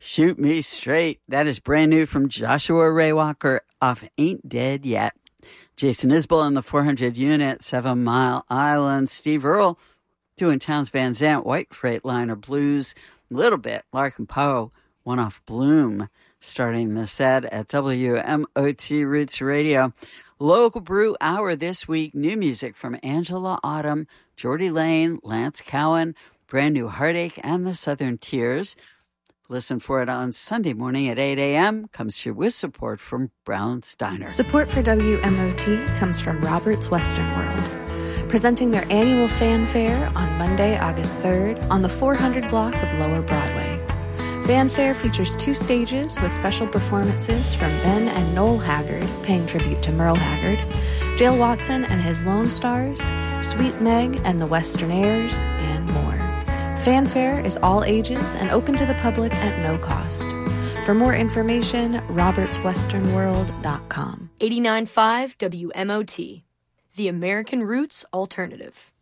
Shoot Me Straight. That is brand new from Joshua Ray Walker off Ain't Dead Yet. Jason Isbell in the 400 unit, 7 Mile Island. Steve Earle doing Townes Van Zandt, White Freightliner Blues. A little bit, Larkin Poe, one off Bloom, starting the set at WMOT Roots Radio. Local Brew Hour this week. New music from Angela Autumn, Geordie Lane, Lance Cowan, brand new Heartache, and the Southern Tears. Listen for it on Sunday morning at 8 a.m. Comes to you with support from Brown's Diner. Support for WMOT comes from Robert's Western World, presenting their annual fanfare on Monday, August 3rd on the 400 block of Lower Broadway. Fanfare features 2 stages with special performances from Ben and Noel Haggard, paying tribute to Merle Haggard, Jale Watson and his Lone Stars, Sweet Meg and the Westernaires, and more. Fanfare is all ages and open to the public at no cost. For more information, robertswesternworld.com. 89.5 WMOT, the American Roots Alternative.